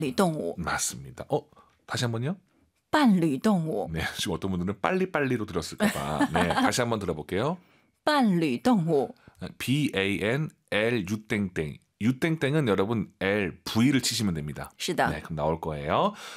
侣动物 맞습니다. 다시 한번요. 伴侣动物 네, 지금 어떤 분들은 빨리빨리로 들었을까봐. 네, 다시 한번 들어볼게요. 伴侣动物 BANLU땡땡. 유땡땡은 여러분 L, V를 치시면 됩니다. 是的 네, 그럼 나올 거예요.